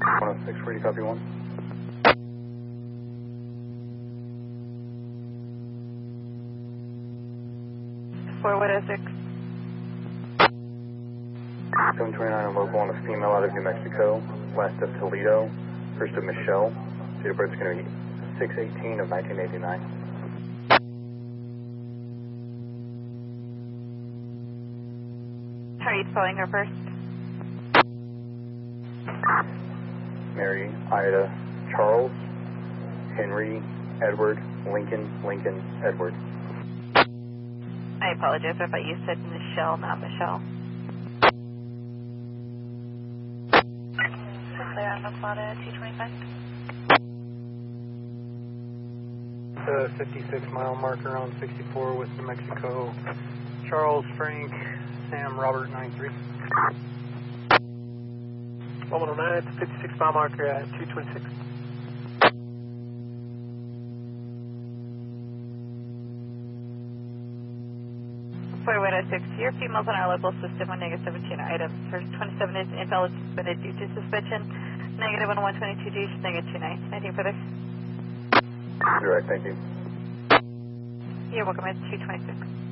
106, where do you copy 1? Forward 06. 729 on local on a female out of New Mexico, west of Toledo, first of Michelle. Date of birth is going to be 6/18 of 1989. How are you spelling her first? Mary, Ida, Charles, Henry, Edward, Lincoln, Edward. I apologize. I thought you said Michelle, not Michelle. Clear on the Plata 225. The 56-mile marker on 64 with New Mexico. Charles, Frank, Sam, Robert, 93. 109, it's a 56-mile marker at 226. Forward 06. Your females on our local system with negative 17 items. First 27 is invalid suspended due to suspension. Negative on 122G, negative 29. Anything further? Direct, thank you. You're welcome. It's 226.